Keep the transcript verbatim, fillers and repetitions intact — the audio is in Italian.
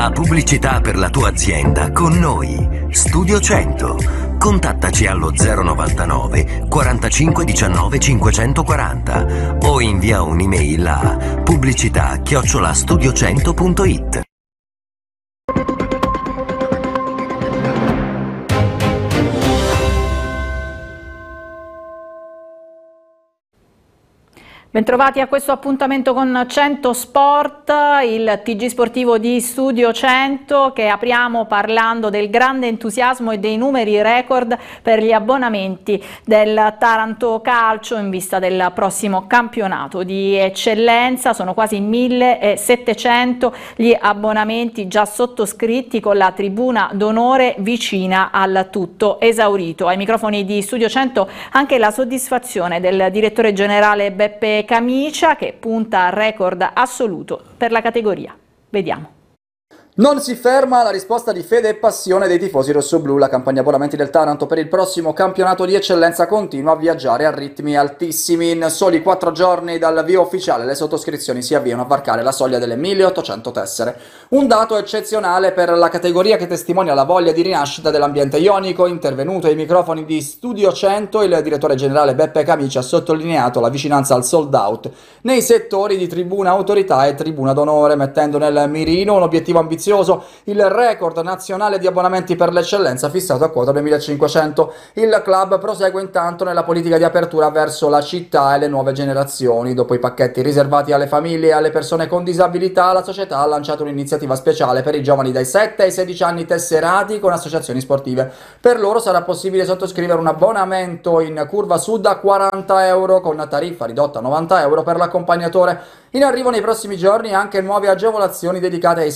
Fa pubblicità per la tua azienda con noi. Studio cento. Contattaci allo zero novantanove quarantacinque diciannove cinquecentoquaranta o invia un'email a pubblicità chiocciola studiocento punto it. Bentrovati a questo appuntamento con cento Sport, il T G sportivo di Studio cento, che apriamo parlando del grande entusiasmo e dei numeri record per gli abbonamenti del Taranto Calcio in vista del prossimo campionato di eccellenza. Sono quasi millesettecento gli abbonamenti già sottoscritti, con la tribuna d'onore vicina al tutto esaurito. Ai microfoni di Studio cento anche la soddisfazione del direttore generale Beppe Camicia, che punta al record assoluto per la categoria. Vediamo. Non si ferma la risposta di fede e passione dei tifosi rossoblù. La campagna abbonamenti del Taranto per il prossimo campionato di eccellenza continua a viaggiare a ritmi altissimi. In soli quattro giorni dall'avvio ufficiale le sottoscrizioni si avviano a varcare la soglia delle milleottocento tessere. Un dato eccezionale per la categoria, che testimonia la voglia di rinascita dell'ambiente ionico. Intervenuto ai microfoni di Studio cento, il direttore generale Beppe Camicia ha sottolineato la vicinanza al sold out nei settori di tribuna autorità e tribuna d'onore, mettendo nel mirino un obiettivo ambizioso: il record nazionale di abbonamenti per l'eccellenza fissato a quota duemilacinquecento. Il club prosegue intanto nella politica di apertura verso la città e le nuove generazioni. Dopo i pacchetti riservati alle famiglie e alle persone con disabilità, la società ha lanciato un'iniziativa speciale per i giovani dai sette ai sedici anni tesserati con associazioni sportive. Per loro sarà possibile sottoscrivere un abbonamento in curva sud a quaranta euro, con tariffa ridotta a novanta euro per l'accompagnatore. In arrivo nei prossimi giorni anche nuove agevolazioni dedicate ai